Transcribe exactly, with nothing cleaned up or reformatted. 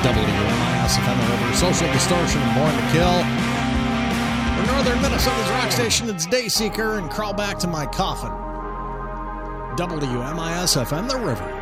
W M I S F M, The River, Social Distortion, and Born to Kill. For Northern Minnesota's rock station, it's Dayseeker and Crawl Back to My Coffin. W M I S F M, The River.